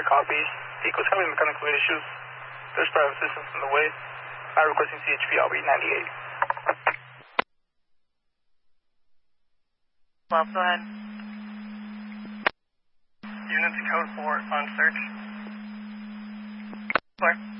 copy. Vehicle's having mechanical issues. There's private assistance in the way. Requesting CHP, I'll be 98. Well, go ahead. Units code 4 on search. 4.